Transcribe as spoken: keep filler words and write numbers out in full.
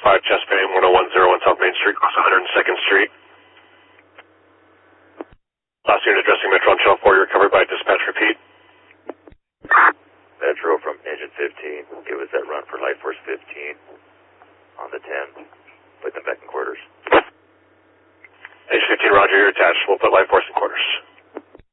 five, chest pain, one oh one oh one South Main Street, across one hundred second Street. Last unit addressing Metro on channel four, you're recovered by dispatch, repeat. Metro from engine fifteen, give us that run for Light Force fifteen on the ten. Put them back in quarters. Engine fifteen, roger, you're attached. We'll put Light Force in quarters.